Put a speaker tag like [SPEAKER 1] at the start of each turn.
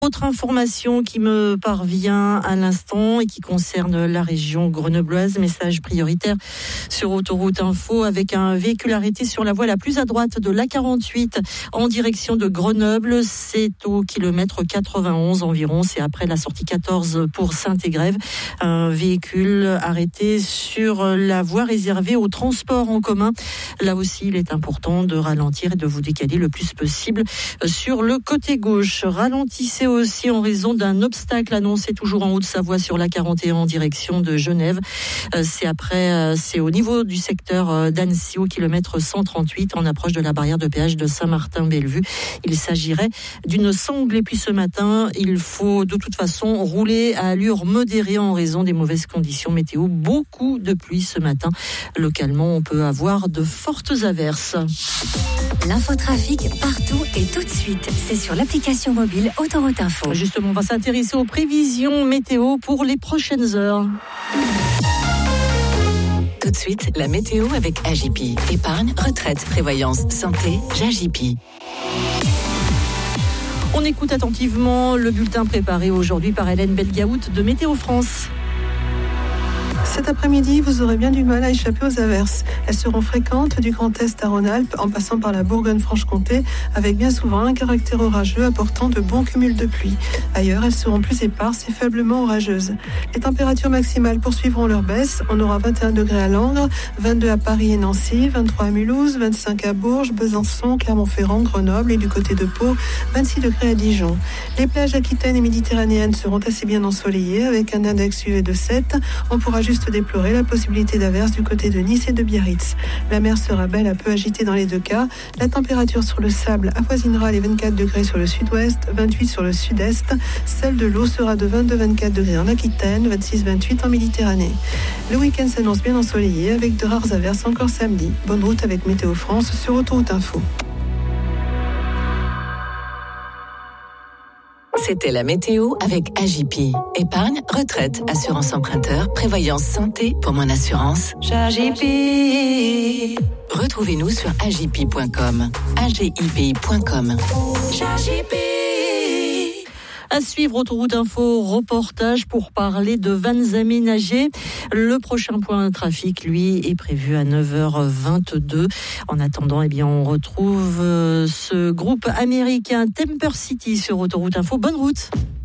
[SPEAKER 1] Autre information qui me parvient à l'instant et qui concerne la région grenobloise, message prioritaire sur Autoroute Info avec un véhicule arrêté sur la voie la plus à droite de l'A48 en direction de Grenoble. C'est au kilomètre 91 environ, c'est après la sortie 14 pour Saint-Égrève. Un véhicule arrêté sur la voie réservée au transport en commun. Là aussi, il est important de ralentir et de vous décaler le plus possible sur le côté gauche. Ralentissez aussi en raison d'un obstacle annoncé toujours en Haute-Savoie sur la 41 en direction de Genève. C'est au niveau du secteur d'Annecy au kilomètre 138 en approche de la barrière de péage de Saint-Martin-Bellevue. Il s'agirait d'une sangle et puis ce matin, il faut de toute façon rouler à allure modérée en raison des mauvaises conditions météo. Beaucoup de pluie ce matin. Localement, on peut avoir de fortes averses.
[SPEAKER 2] L'infotrafic partout et tout de suite. C'est sur l'application mobile Autoroute Info.
[SPEAKER 1] Justement, on va s'intéresser aux prévisions météo pour les prochaines heures.
[SPEAKER 2] Tout de suite, la météo avec AJP. Épargne, retraite, prévoyance, santé, JAJP.
[SPEAKER 1] On écoute attentivement le bulletin préparé aujourd'hui par Hélène Belgaout de Météo France.
[SPEAKER 3] Cet après-midi, vous aurez bien du mal à échapper aux averses. Elles seront fréquentes du Grand Est à Rhône-Alpes en passant par la Bourgogne-Franche-Comté avec bien souvent un caractère orageux apportant de bons cumuls de pluie. Ailleurs, elles seront plus éparses et faiblement orageuses. Les températures maximales poursuivront leur baisse. On aura 21 degrés à Langres, 22 à Paris et Nancy, 23 à Mulhouse, 25 à Bourges, Besançon, Clermont-Ferrand, Grenoble et du côté de Pau, 26 degrés à Dijon. Les plages aquitaines et méditerranéennes seront assez bien ensoleillées avec un index UV de 7. On pourra juste déplorer la possibilité d'averses du côté de Nice et de Biarritz. La mer sera belle à peu agitée dans les deux cas. La température sur le sable avoisinera les 24 degrés sur le sud-ouest, 28 sur le sud-est. Celle de l'eau sera de 22-24 degrés en Aquitaine, 26-28 en Méditerranée. Le week-end s'annonce bien ensoleillé avec de rares averses encore samedi. Bonne route avec Météo France sur Autoroute Info.
[SPEAKER 2] C'était la météo avec AJP. Épargne, retraite, assurance emprunteur, prévoyance santé pour mon assurance. AJP. Retrouvez-nous sur ajp.com. agipi.com.
[SPEAKER 1] AJP. À suivre Autoroute Info, reportage pour parler de vannes aménagées. Le prochain point de trafic, lui, est prévu à 9h22. En attendant, on retrouve ce groupe américain Temper City sur Autoroute Info. Bonne route.